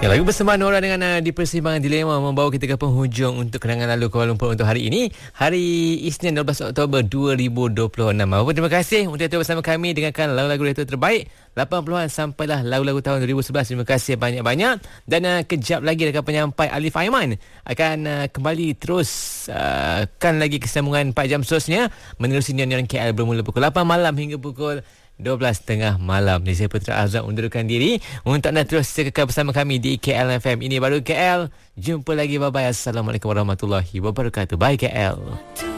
Ya, lagu bersama Nora dengan di Persimpangan Dilema membawa kita ke penghujung untuk kenangan lalu Kuala Lumpur untuk hari ini, hari Isnin 12 Oktober 2026. Terima kasih untuk itu bersama kami dengarkan lagu-lagu retro terbaik 80-an sampailah lagu-lagu tahun 2011. Terima kasih banyak-banyak. Dan kejap lagi dekat penyampai Alif Aiman akan kembali terus kan lagi kesambungan 4 jam seterusnya menerusi Nyanyian KL bermula pukul 8 malam hingga pukul 12.30 malam. Saya Putra Azam undurkan diri untuk anda terus kekal bersama kami di KL FM. Ini baru KL. Jumpa lagi. Bye-bye. Assalamualaikum warahmatullahi wabarakatuh. Bye KL.